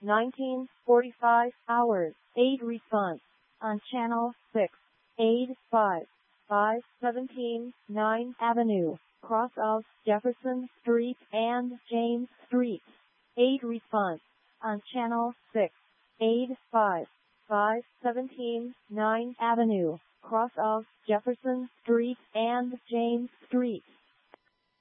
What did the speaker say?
19:45 hours. Aid response on channel 6. Aid 517 9 Avenue, cross of Jefferson Street and James Street. Aid response on channel 6. Aid 517 9 Avenue, cross of Jefferson Street and James Street.